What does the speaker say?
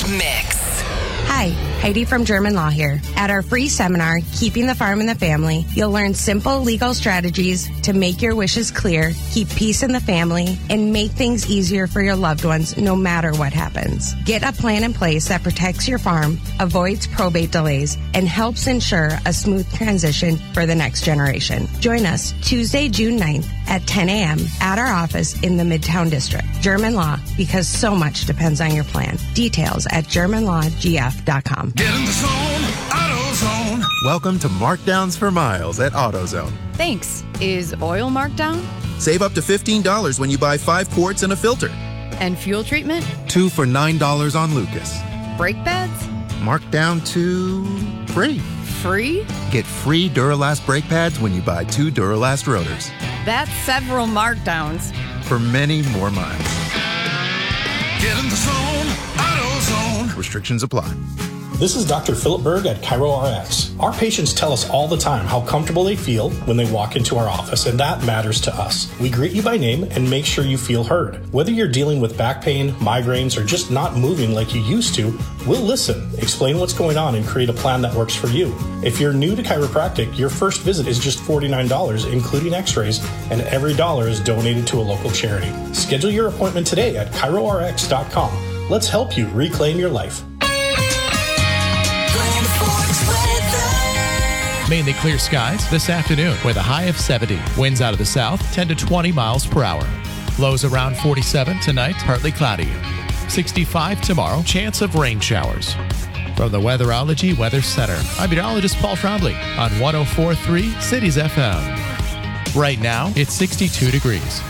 Mix. Hi, Heidi from German Law here. At our free seminar, Keeping the Farm in the Family, you'll learn simple legal strategies to make your wishes clear, keep peace in the family, and make things easier for your loved ones no matter what happens. Get a plan in place that protects your farm, avoids probate delays, and helps ensure a smooth transition for the next generation. Join us Tuesday, June 9th at 10 a.m. at our office in the Midtown District. German Law, because so much depends on your plan. Details at GermanLawGF.com. Get in the zone, AutoZone. Welcome to Markdowns for Miles at AutoZone. Thanks. Is oil marked down? Save up to $15 when you buy 5 quarts and a filter. And fuel treatment? 2 for $9 on Lucas. Brake pads? Marked down to free. Free? Get free Duralast brake pads when you buy 2 Duralast rotors. That's several markdowns. For many more miles. Get in the zone, AutoZone. Restrictions apply. This is Dr. Philip Berg at ChiroRx. Our patients tell us all the time how comfortable they feel when they walk into our office, and that matters to us. We greet you by name and make sure you feel heard. Whether you're dealing with back pain, migraines, or just not moving like you used to, we'll listen, explain what's going on, and create a plan that works for you. If you're new to chiropractic, your first visit is just $49, including x-rays, and every dollar is donated to a local charity. Schedule your appointment today at ChiroRx.com. Let's help you reclaim your life. Mainly clear skies this afternoon with a high of 70. Winds out of the south, 10 to 20 miles per hour. Lows around 47 tonight, partly cloudy. 65 tomorrow, chance of rain showers. From the Weatherology Weather Center, I'm meteorologist Paul Trombley on 104.3 Cities FM. Right now, it's 62 degrees.